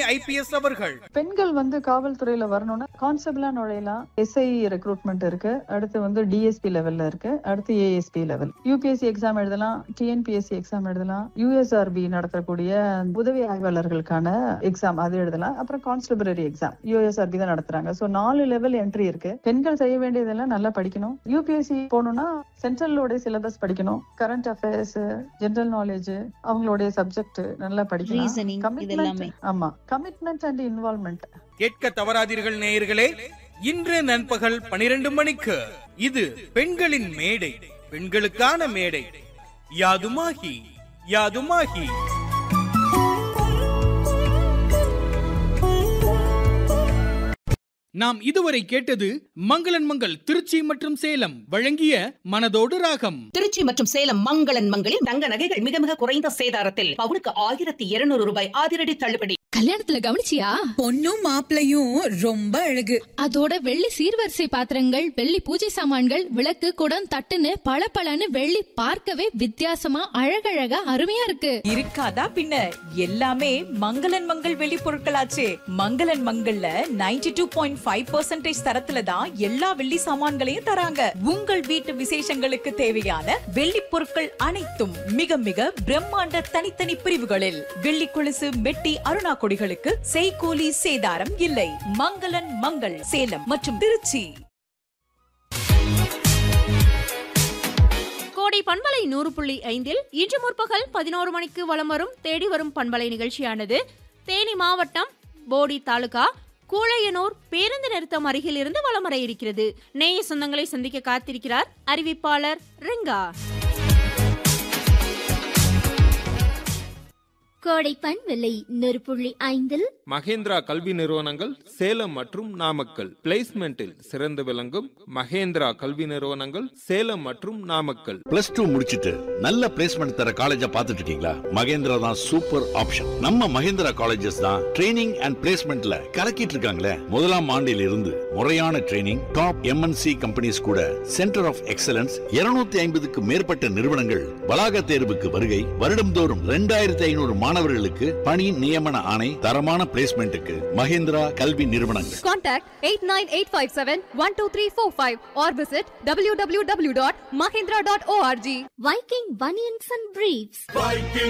IPS அவர்கள். பெண்கள் காவல்துறையில வரணும்னா கான்ஸ்டபிளா நுழையலாம். SI ரெக்ரூட்மெண்ட் இருக்கு. அடுத்து DSP லெவல்ல இருக்கு. அடுத்து ASP லெவல். UPSC எக்ஸாம் எழுதலாம், TNPSC எக்ஸாம் எழுதலாம், USRB நடத்தக்கூடிய உதவி ஆய்வாளர்களுக்கான எக்ஸாம் அது எழுதலாம். அப்புறம் கான்ஸ்டபிளரி எக்ஸாம் USRB தான் நடத்துறாங்க. சோ 4 லெவல் என்ட்ரி இருக்கு. பெண்கள் செய்ய வேண்டியதெல்லாம் நல்லா படிக்கணும். UPSC போகணும்னா சென்ட்ரலோட சிலபஸ் படிக்கணும். கரண்ட் அஃபேர்ஸ், ஜெனரல் நாலேஜ், அவங்களுடைய சப்ஜெக்ட் நல்லா படிக்கணும். Commitment and involvement. கேட்க தவறாதீர்கள் நேயர்களே, இன்று நண்பகல் 12 மணிக்கு இது பெண்களின் மேடை, பெண்களுக்கான மேடை. யாதுமாகி யாதுமாகி. நாம் இதுவரை கேட்டது மங்களன் மங்கள் திருச்சி மற்றும் சேலம் வழங்கிய மனதோடு ராகம். திருச்சி மற்றும் சேலம் மங்களன் மங்களில் தங்க நகைகள் மிக மிக குறைந்த சேதாரத்தில் பவுனுக்கு 1200 ரூபாய் அதிரடி தள்ளுபடி. கல்யாணத்துல கவனிச்சியா? பொண்ணும் மாப்பிளையும் ரொம்ப அழகு. அதோட வெள்ளி சீர்வரிசை பாத்திரங்கள், வெள்ளி பூஜை சாமான்கள், விளக்கு, குடம், தட்டுன்னு பளபளன்னு வெள்ளி பார்க்கவே வித்தியாசமா அழகழகா அருமையா இருக்கு. இருக்காதா பின்ன, எல்லாமே மங்களன் மங்கள் வெள்ளி பொருட்களாச்சே. மங்களன் மங்கள்ல 92.5% தரத்துல தான் எல்லா வெள்ளி சாமான்களையும் தராங்க. உங்கள் வீட்டு விசேஷங்களுக்கு தேவையான வெள்ளி பொருட்கள் அனைத்தும் மிக மிக பிரம்மாண்ட தனித்தனி பிரிவுகளில். வெள்ளி கொலுசு, மெட்டி, அருணா கொடிகளுக்கு செய்கூலி சேதாரம் இல்லை. மங்களன் மங்கள் சேலம் மற்றும் திருச்சி. கோடை பண்பலை 100.5 இன்று முற்பகல் 11 மணிக்கு வலம் வரும் தேடி வரும் பண்பலை நிகழ்ச்சியானது தேனி மாவட்டம் போடி தாலுகா கூழையனூர் பேருந்து நிறுத்தம் அருகில் இருந்து வலம் வர இருக்கிறது. நேய சொந்தங்களை சந்திக்க காத்திருக்கிறார் அறிவிப்பாளர் ரெங்கா. கோடை பண்பலை 100.5 மகேந்திரா கல்வி நிறுவனங்கள் சேலம் மற்றும் நாமக்கல். பிளேஸ்மெண்டில் சிறந்து விளங்கும் மகேந்திரா கல்வி நிறுவனங்கள் சேலம் மற்றும் நாமக்கல். +2 முடிச்சிட்டு நல்ல பிளேஸ்மெண்ட் தர காலேஜா பாத்துட்டு இருக்கீங்களா? மகேந்திரா தான் சூப்பர் ஆப்ஷன். நம்ம மகேந்திரா காலேஜஸ் தான் ட்ரைனிங் அண்ட் பிளேஸ்மெண்ட்ல கலக்கிட்டு இருக்காங்களே. முதலாம் ஆண்டில் இருந்து முறையான ட்ரைனிங், டாப் MNC கம்பெனிஸ் கூட சென்டர் ஆஃப் எக்ஸலன்ஸ் 250க்கு மேற்பட்ட நிறுவனங்கள் வளாக தேர்வுக்கு வருகை. வருடம்தோறும் 2500 மாணவர்களுக்கு பணி நியமன ஆணை. தரமான பிளேஸ்மெண்ட்டுக்கு மகேந்திரா கல்வி நிறுவனங்கள். Contact 8985712345 or visit www.mahindra.org. Viking Bunions and Briefs.